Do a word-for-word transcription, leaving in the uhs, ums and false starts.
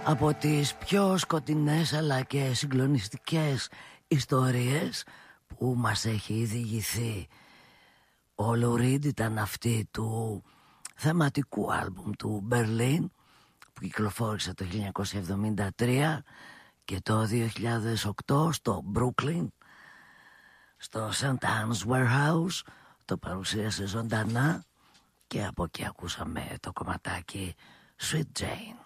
Από τις πιο σκοτεινές αλλά και συγκλονιστικές ιστορίες που μας έχει διηγηθεί ο Lou Reed ήταν αυτή του θεματικού άλμπουμ του Berlin που κυκλοφόρησε το χίλια εννιακόσια εβδομήντα τρία και το δύο χιλιάδες οκτώ στο Brooklyn, στο Saint Anne's Warehouse. Το παρουσίασε ζωντανά και από εκεί ακούσαμε το κομματάκι Sweet Jane.